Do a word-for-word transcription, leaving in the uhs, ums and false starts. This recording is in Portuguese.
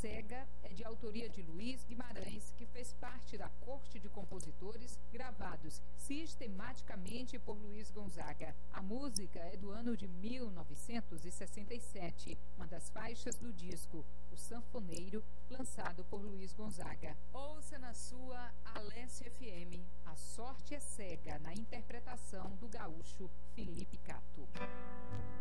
Cega é de autoria de Luiz Guimarães, que fez parte da corte de compositores gravados sistematicamente por Luiz Gonzaga. A música é do ano de mil novecentos e sessenta e sete, uma das faixas do disco O Sanfoneiro, lançado por Luiz Gonzaga. Ouça na sua Alesse F M, A Sorte é Cega, na interpretação do gaúcho Felipe Cato.